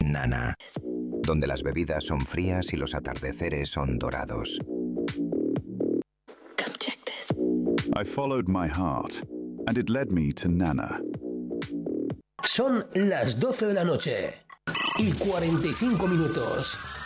Nana, donde las bebidas son frías y los atardeceres son dorados. Come check this. I followed my heart, and it led me to Nana. Son las 12 de la noche y 45 minutos.